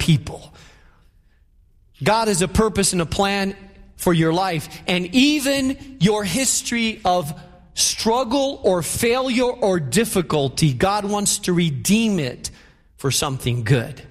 people. God has a purpose and a plan for your life, and even your history of struggle or failure or difficulty, God wants to redeem it for something good.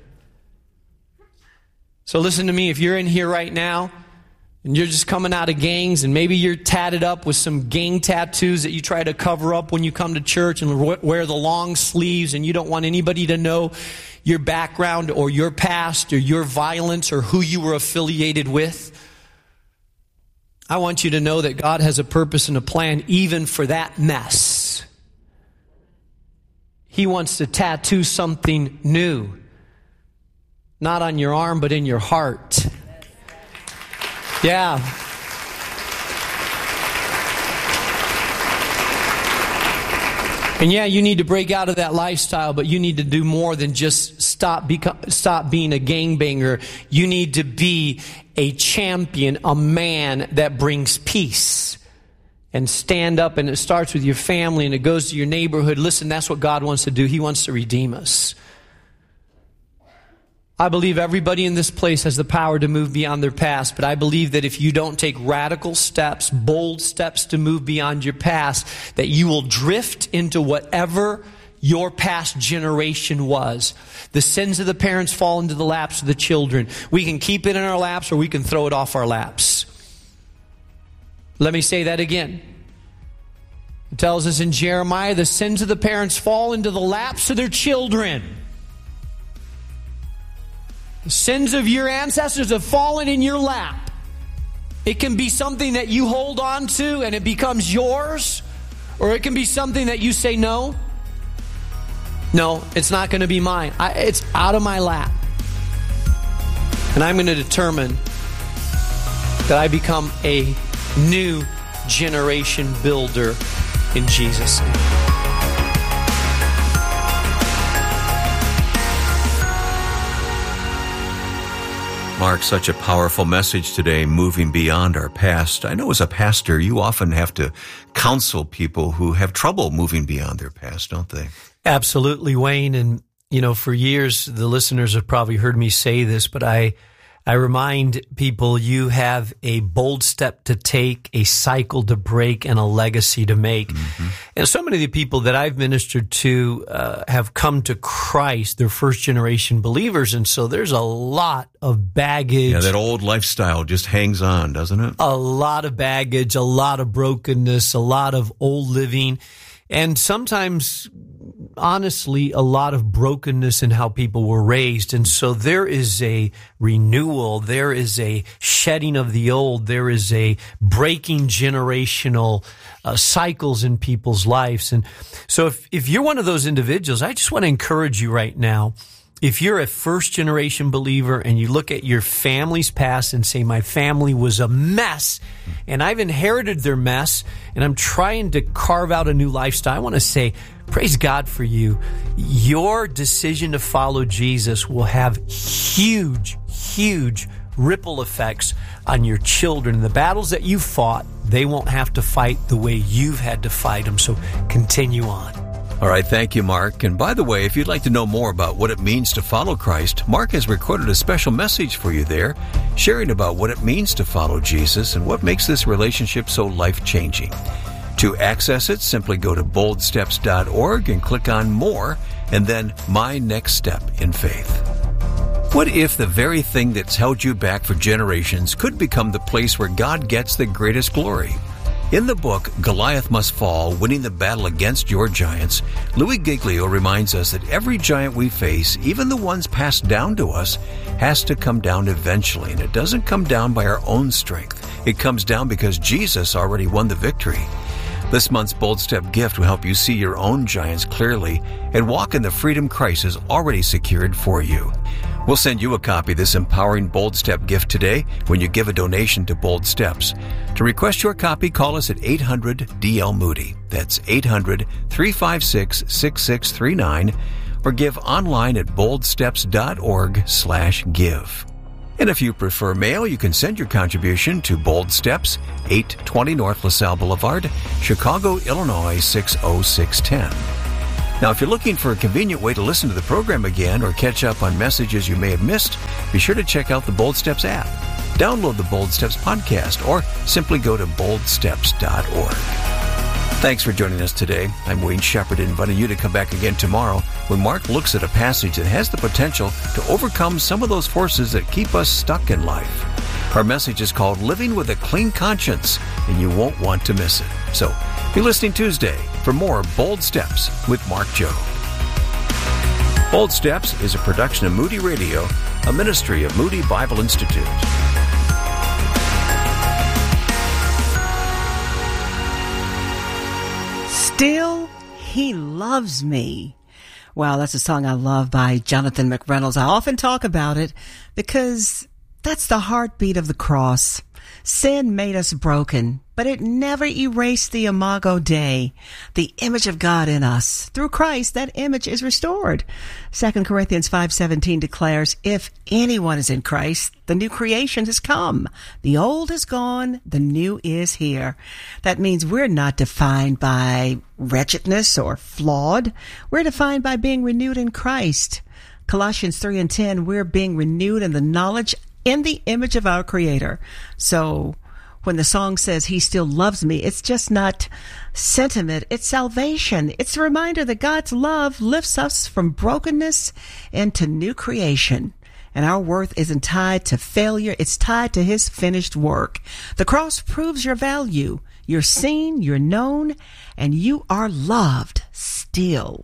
So listen to me, if you're in here right now and you're just coming out of gangs, and maybe you're tatted up with some gang tattoos that you try to cover up when you come to church and wear the long sleeves, and you don't want anybody to know your background or your past or your violence or who you were affiliated with, I want you to know that God has a purpose and a plan even for that mess. He wants to tattoo something new, not on your arm, but in your heart. Yeah. And yeah, you need to break out of that lifestyle, but you need to do more than just stop being a gangbanger. You need to be a champion, a man that brings peace. And stand up, and it starts with your family, and it goes to your neighborhood. Listen, that's what God wants to do. He wants to redeem us. I believe everybody in this place has the power to move beyond their past, but I believe that if you don't take radical steps, bold steps to move beyond your past, that you will drift into whatever your past generation was. The sins of the parents fall into the laps of the children. We can keep it in our laps, or we can throw it off our laps. Let me say that again. It tells us in Jeremiah, the sins of the parents fall into the laps of their children. The sins of your ancestors have fallen in your lap. It can be something that you hold on to and it becomes yours, or it can be something that you say, no, it's not going to be mine. It's out of my lap. And I'm going to determine that I become a new generation builder in Jesus' name. Mark, such a powerful message today, moving beyond our past. I know as a pastor, you often have to counsel people who have trouble moving beyond their past, don't they? Absolutely, Wayne. And, for years, the listeners have probably heard me say this, but I remind people you have a bold step to take, a cycle to break, and a legacy to make. Mm-hmm. And so many of the people that I've ministered to have come to Christ. They're first-generation believers, and so there's a lot of baggage. Yeah, that old lifestyle just hangs on, doesn't it? A lot of baggage, a lot of brokenness, a lot of old living, and sometimes, honestly, a lot of brokenness in how people were raised. And so there is a renewal, there is a shedding of the old, there is a breaking generational cycles in people's lives. And so if you're one of those individuals, I just want to encourage you right now. If you're a first-generation believer and you look at your family's past and say, my family was a mess, and I've inherited their mess, and I'm trying to carve out a new lifestyle, I want to say, praise God for you. Your decision to follow Jesus will have huge, huge ripple effects on your children. The battles that you fought, they won't have to fight the way you've had to fight them, so continue on. All right, thank you, Mark. And by the way, if you'd like to know more about what it means to follow Christ, Mark has recorded a special message for you there, sharing about what it means to follow Jesus and what makes this relationship so life-changing. To access it, simply go to boldsteps.org and click on More, and then My Next Step in Faith. What if the very thing that's held you back for generations could become the place where God gets the greatest glory? In the book, Goliath Must Fall, Winning the Battle Against Your Giants, Louis Giglio reminds us that every giant we face, even the ones passed down to us, has to come down eventually. And it doesn't come down by our own strength. It comes down because Jesus already won the victory. This month's Bold Step gift will help you see your own giants clearly and walk in the freedom Christ has already secured for you. We'll send you a copy of this empowering Bold Step gift today when you give a donation to Bold Steps. To request your copy, call us at 800-DL-MOODY. That's 800-356-6639, or give online at boldsteps.org/give. And if you prefer mail, you can send your contribution to Bold Steps, 820 North LaSalle Boulevard, Chicago, Illinois 60610. Now, if you're looking for a convenient way to listen to the program again or catch up on messages you may have missed, be sure to check out the Bold Steps app. Download the Bold Steps podcast or simply go to boldsteps.org. Thanks for joining us today. I'm Wayne Shepherd, inviting you to come back again tomorrow when Mark looks at a passage that has the potential to overcome some of those forces that keep us stuck in life. Our message is called Living with a Clean Conscience, and you won't want to miss it. So, be listening Tuesday for more Bold Steps with Mark Joe. Bold Steps is a production of Moody Radio, a ministry of Moody Bible Institute. Still, He Loves Me. Wow, that's a song I love by Jonathan McReynolds. I often talk about it because that's the heartbeat of the cross. Sin made us broken, but it never erased the Imago Dei, the image of God in us. Through Christ, that image is restored. 2 Corinthians 5:17 declares, if anyone is in Christ, the new creation has come. The old is gone, the new is here. That means we're not defined by wretchedness or flawed. We're defined by being renewed in Christ. Colossians 3:10, we're being renewed in the knowledge in the image of our Creator. So when the song says He still loves me, it's just not sentiment, it's salvation. It's a reminder that God's love lifts us from brokenness into new creation. And our worth isn't tied to failure, it's tied to His finished work. The cross proves your value. You're seen, you're known, and you are loved still.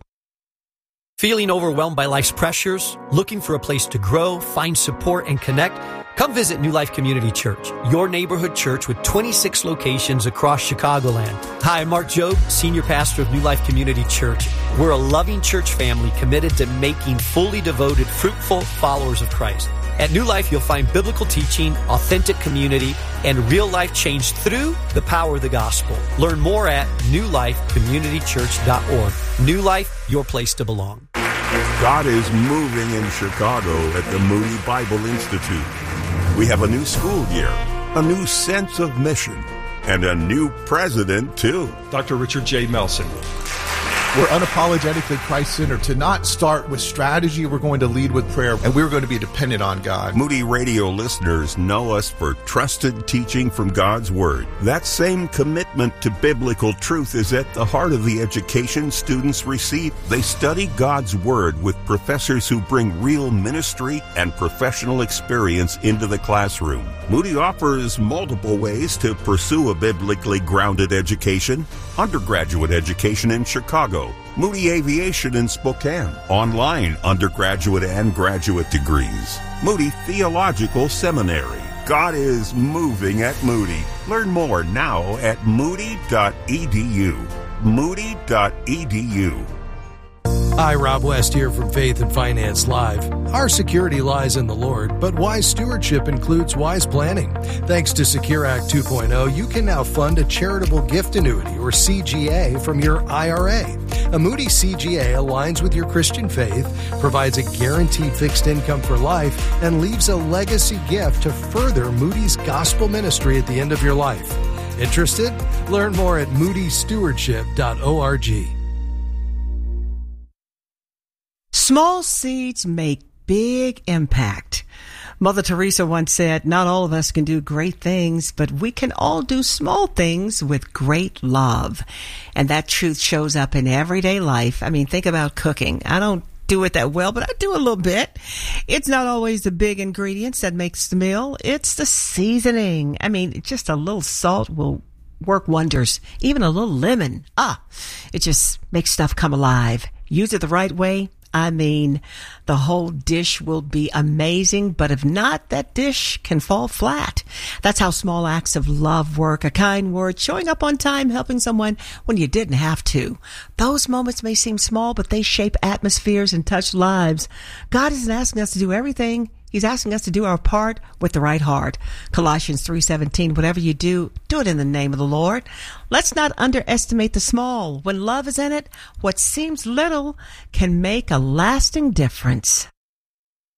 Feeling overwhelmed by life's pressures? Looking for a place to grow, find support, and connect? Come visit New Life Community Church, your neighborhood church with 26 locations across Chicagoland. Hi, I'm Mark Jobe, Senior Pastor of New Life Community Church. We're a loving church family committed to making fully devoted, fruitful followers of Christ. At New Life, you'll find biblical teaching, authentic community, and real life change through the power of the gospel. Learn more at newlifecommunitychurch.org. New Life, your place to belong. God is moving in Chicago at the Moody Bible Institute. We have a new school year, a new sense of mission, and a new president, too. Dr. Richard J. Melson. We're unapologetically Christ-centered. To not start with strategy, we're going to lead with prayer, and we're going to be dependent on God. Moody Radio listeners know us for trusted teaching from God's Word. That same commitment to biblical truth is at the heart of the education students receive. They study God's Word with professors who bring real ministry and professional experience into the classroom. Moody offers multiple ways to pursue a biblically grounded education. Undergraduate education in Chicago, Moody Aviation in Spokane, online undergraduate and graduate degrees, Moody Theological Seminary. God is moving at Moody. Learn more now at moody.edu. Moody.edu. Hi, Rob West here from Faith and Finance Live. Our security lies in the Lord, but wise stewardship includes wise planning. Thanks to Secure Act 2.0, you can now fund a charitable gift annuity, or CGA, from your IRA. A Moody CGA aligns with your Christian faith, provides a guaranteed fixed income for life, and leaves a legacy gift to further Moody's gospel ministry at the end of your life. Interested? Learn more at moodystewardship.org. Small seeds make big impact. Mother Teresa once said, not all of us can do great things, but we can all do small things with great love. And that truth shows up in everyday life. I mean, think about cooking. I don't do it that well, but I do a little bit. It's not always the big ingredients that makes the meal. It's the seasoning. I mean, just a little salt will work wonders. Even a little lemon. It just makes stuff come alive. Use it the right way. I mean, the whole dish will be amazing, but if not, that dish can fall flat. That's how small acts of love work. A kind word, showing up on time, helping someone when you didn't have to. Those moments may seem small, but they shape atmospheres and touch lives. God isn't asking us to do everything. He's asking us to do our part with the right heart. Colossians 3:17, whatever you do, do it in the name of the Lord. Let's not underestimate the small. When love is in it, what seems little can make a lasting difference.